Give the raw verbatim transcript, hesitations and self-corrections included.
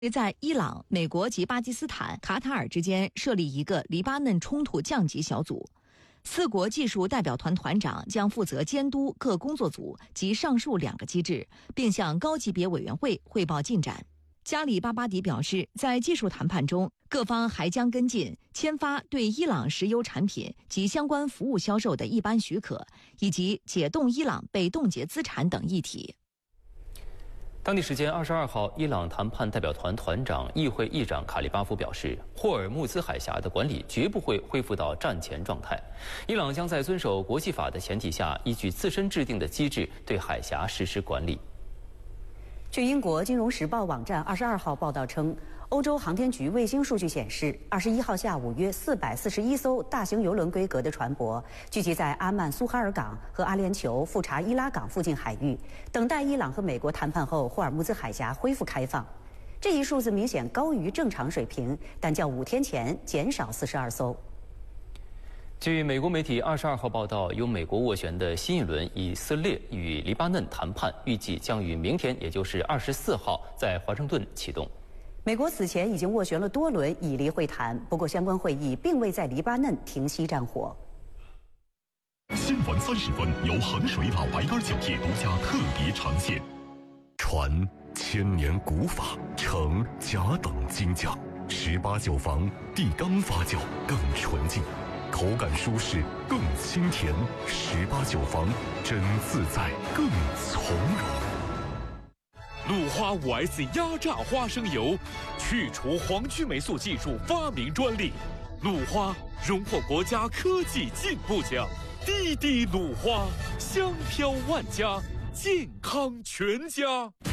在伊朗、美国及巴基斯坦、卡塔尔之间设立一个黎巴嫩冲突降级小组，四国技术代表团团长将负责监督各工作组及上述两个机制，并向高级别委员会汇报进展。加里巴巴迪表示，在技术谈判中，各方还将跟进签发对伊朗石油产品及相关服务销售的一般许可，以及解冻伊朗被冻结资产等议题。 当地时间二十二号，伊朗谈判代表团团长、议会议长卡利巴夫表示，霍尔木兹海峡的管理绝不会恢复到战前状态。伊朗将在遵守国际法的前提下，依据自身制定的机制对海峡实施管理。 据英国《金融时报》网站二十二号报道称，欧洲航天局卫星数据显示，二十一号下午约四百四十一艘大型邮轮规格的船舶聚集在阿曼苏哈尔港和阿联酋富查伊拉港附近海域，等待伊朗和美国谈判后霍尔木兹海峡恢复开放。这一数字明显高于正常水平，但较五天前减少四十二艘。 据美国媒体二十二号报道，由美国斡旋的新一轮以色列与黎巴嫩谈判，预计将于明天，也就是二十四号在华盛顿启动。 美国此前已经斡旋了多轮以黎会谈，不过相关会议并未在黎巴嫩停息战火。 新闻三十分由衡水老白干酒业独家特别呈现。传千年古法，承甲等精匠，十八酒房地缸发酵更纯净。口感舒适更清甜，十八酒坊真自在更从容。 鲁花 五 S 压榨花生油，去除黄曲霉素技术发明专利，鲁花荣获国家科技进步奖。滴滴鲁花，香飘万家，健康全家。